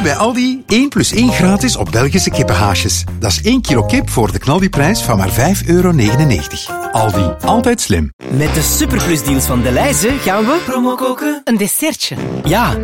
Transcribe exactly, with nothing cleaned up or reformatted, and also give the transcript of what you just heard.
bij Aldi één plus één gratis op Belgische kippenhaasjes. Dat is één kilo kip voor de knaldiprijs van maar vijf euro negenennegentig. Aldi, altijd slim. Met de superplusdeals van Delhaize gaan we... Promo koken. Een dessertje. Ja,